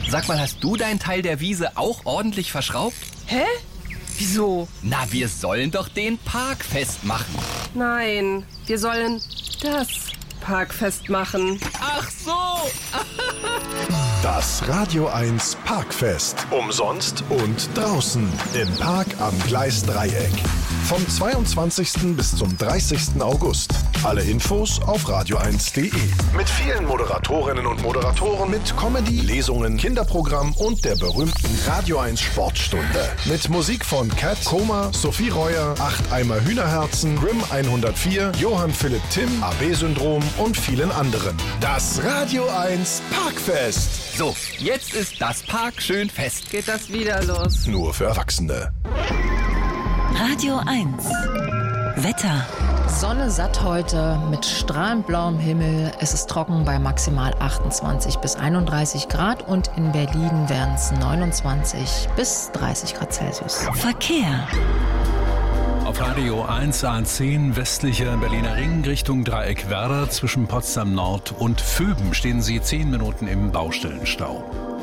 Sag mal, hast du deinen Teil der Wiese auch ordentlich verschraubt? Hä? Wieso? Na, wir sollen doch den Park festmachen. Nein, wir sollen das Parkfest machen. Ach so! Das Radio 1 Parkfest. Umsonst und draußen im Park am Gleisdreieck. Vom 22. bis zum 30. August. Alle Infos auf radio1.de. Mit vielen Moderatorinnen und Moderatoren, mit Comedy, Lesungen, Kinderprogramm und der berühmten Radio 1 Sportstunde. Mit Musik von Cat, Koma, Sophie Reuer, 8 Eimer Hühnerherzen, Grimm 104, Johann Philipp Timm, AB-Syndrom und vielen anderen. Das Radio 1 Parkfest. So, jetzt ist das Park schön fest. Geht das wieder los? Nur für Erwachsene. Radio 1 Wetter. Sonne satt heute mit strahlend blauem Himmel. Es ist trocken bei maximal 28 bis 31 Grad und in Berlin werden es 29 bis 30 Grad Celsius. Verkehr. Auf Radio 1 A10 westlicher Berliner Ring Richtung Dreieck Werder zwischen Potsdam Nord und Vöben stehen Sie 10 Minuten im Baustellenstau.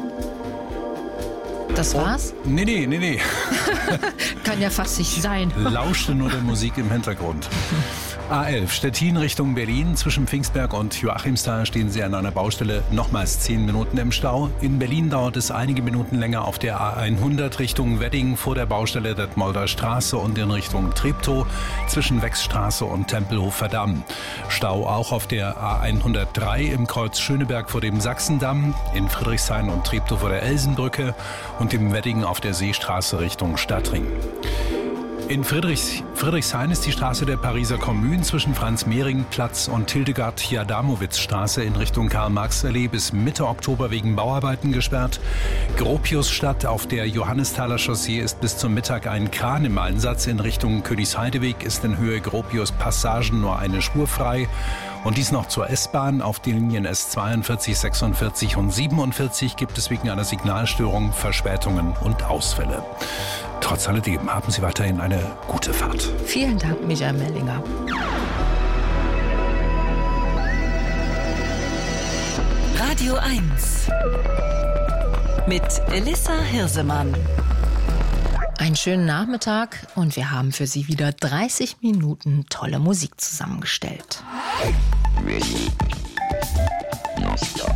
Das war's? Nee. Kann ja fast nicht sein. Lauschte nur der Musik im Hintergrund. A11 Stettin Richtung Berlin. Zwischen Pfingstberg und Joachimsthal stehen Sie an einer Baustelle nochmals 10 Minuten im Stau. In Berlin dauert es einige Minuten länger auf der A100 Richtung Wedding vor der Baustelle Detmolder Straße und in Richtung Treptow zwischen Wechsstraße und Tempelhofer Damm. Stau auch auf der A103 im Kreuz Schöneberg vor dem Sachsendamm, in Friedrichshain und Treptow vor der Elsenbrücke und im Wedding auf der Seestraße Richtung Stadtring. In Friedrichshain ist die Straße der Pariser Kommune zwischen Franz-Mehring-Platz und Hildegard-Jadamowitz-Straße in Richtung Karl-Marx-Allee bis Mitte Oktober wegen Bauarbeiten gesperrt. Gropiusstadt auf der Johannesthaler Chaussee ist bis zum Mittag ein Kran im Einsatz. In Richtung Königsheideweg ist in Höhe Gropius-Passagen nur eine Spur frei. Und dies noch zur S-Bahn. Auf den Linien S42, 46 und 47 gibt es wegen einer Signalstörung Verspätungen und Ausfälle. Trotz alledem haben Sie weiterhin eine gute Fahrt. Vielen Dank, Michael Mellinger. Radio 1 mit Elissa Hirsemann. Einen schönen Nachmittag und wir haben für Sie wieder 30 Minuten tolle Musik zusammengestellt. Ready. Now start.